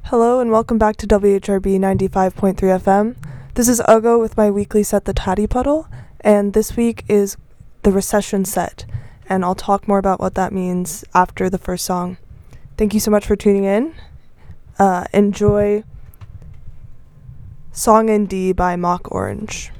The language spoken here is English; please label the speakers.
Speaker 1: Hello and welcome back to WHRB 95.3 FM. This is Ugo with my weekly set, The Tatty Puddle, and this week is the Recession set, and I'll talk more about what that means after the first song. Thank you so much for tuning in. Enjoy Song in D by Mock Orange.